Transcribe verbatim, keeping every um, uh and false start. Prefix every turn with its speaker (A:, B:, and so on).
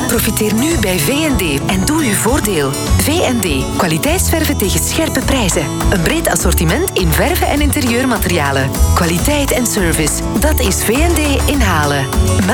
A: Profiteer nu bij V en D en doe uw voordeel. V en D. Kwaliteitsverven tegen scherpe prijzen. Een breed assortiment in verven en interieurmaterialen. Kwaliteit en service. Dat is V en D in Halen.